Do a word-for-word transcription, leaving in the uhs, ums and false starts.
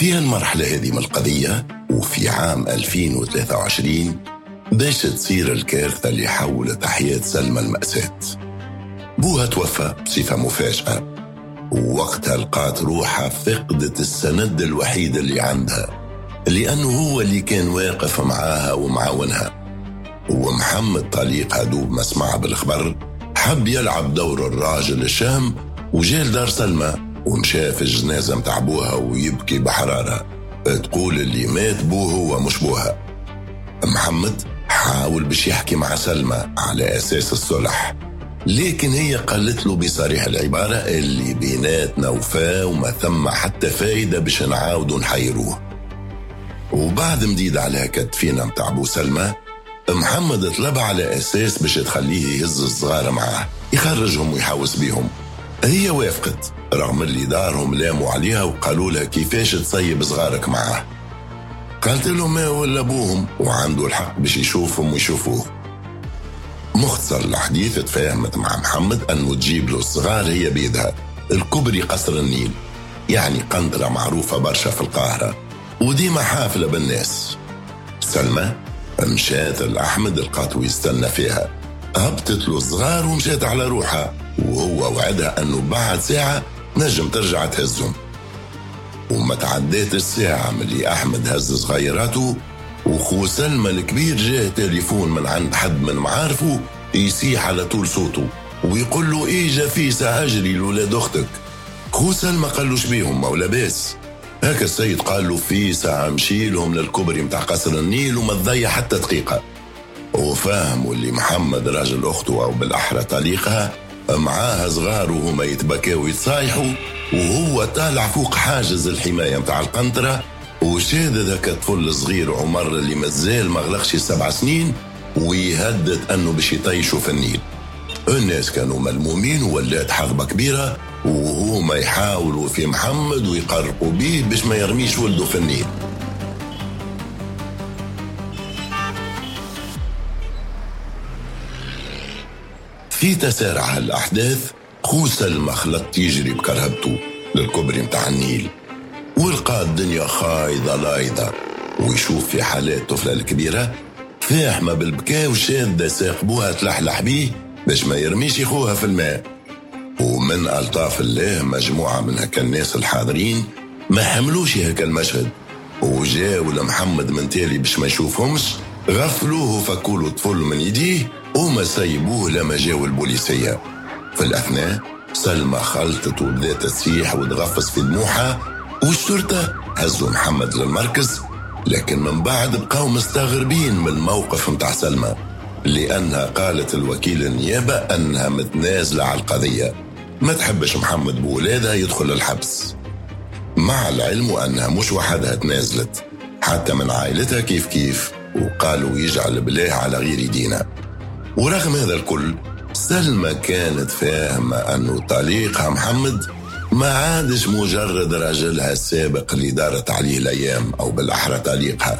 في هالمرحلة هذه من القضية وفي عام ألفين وثلاثة وعشرين باش تصير الكارثة اللي حولت حياة سلمى المأساة. بوها توفى بصفة مفاجئة، ووقتها لقات روحها فقدت السند الوحيد اللي عندها، لأنه هو اللي كان واقف معاها ومعاونها. ومحمد طليقها دوب ما سمع بالخبر حب يلعب دور الراجل الشام، وجال دار سلمى ومشاف الجنازة متاع بوها ويبكي بحرارة، تقول اللي مات بوه هو مش بوها. محمد حاول باش يحكي مع سلمى على أساس الصلح، لكن هي قالت له بصريح العبارة اللي بيناتنا وفاة وما ثم حتى فايدة باش نعاود نحيروه. وبعد مديد على كتفينا متاع بو سلمى، محمد طلب على أساس باش تخليه يهز الصغار معاه يخرجهم ويحوس بيهم. هي وافقت رغم اللي دارهم لاموا عليها وقالوا لها كيفاش تصيب صغارك معاه. قالت لهم ما ولا ابوهم وعنده الحق باش يشوفهم ويشوفوه. مختصر الحديث تفاهمت مع محمد أنه تجيب له الصغار هي بيدها الكبري قصر النيل، يعني قنطرة معروفة برشا في القاهرة وديما حافلة بالناس. سلمى مشات الأحمد القاتو يستنى فيها، هبطت له الصغار ومشات على روحها، وهو وعدها أنه بعد ساعة نجم ترجع تهزهم. وما تعديت الساعة من اللي أحمد هز صغيراته، وخو سلمى الكبير جاه تليفون من عند حد من معارفه يسيح على طول صوته ويقول له إيجا فيسا أجري لولاد أختك. خو سلمى قال له شبيهم مولا باس. هكا السيد قال له فيسا مشيلهم للكبري متاع قصر النيل وما تضيع حتى دقيقة. وفاهموا اللي محمد راجل أخته أو بالأحرى طليقها معاها صغار وهما يتبكاو ويتصايحوا، وهو طالع فوق حاجز الحماية متاع القنطرة وشاد ذاك الطفل صغير عمر اللي مازال ما غلقش سبع سنين ويهدد أنه باش يطيشوا في النيل. الناس كانوا ملمومين وولات حربة كبيرة، وهما يحاولوا في محمد ويقرقوا بيه باش ما يرميش ولده في النيل. في تسارع الأحداث خو سلمى خلط يجري بكرهبته للكبري متاع النيل، ولقى الدنيا خايضة لايضة، ويشوف في حالات طفلة الكبيرة فاحمة بالبكاء وشادة ساق بوها تلحلح بيه باش ما يرميش يخوها في الماء. ومن ألطاف الله مجموعة من هكا الناس الحاضرين ما حملوش هكا المشهد، وجاوا لمحمد من تالي باش ما يشوفهمش، غفلوه وفكولوا طفل من يديه وما سيبوه لما جاوا البوليسية. في الأثناء سلمى خلطت وبدات تسيح وتغفص في دموعها، والشرطة هزوا محمد للمركز، لكن من بعد بقاو مستغربين من الموقف متاع سلمى، لأنها قالت الوكيل النيابة أنها متنازلة على القضية، ما تحبش محمد بولادها يدخل الحبس، مع العلم أنها مش وحدها تنازلت، حتى من عائلتها كيف كيف، وقالوا يجعل بالله على غير دينا. ورغم هذا الكل سلمى كانت فاهمة أنه طليقها محمد ما عادش مجرد رجلها السابق اللي دارت عليه الأيام، أو بالأحرى طليقها،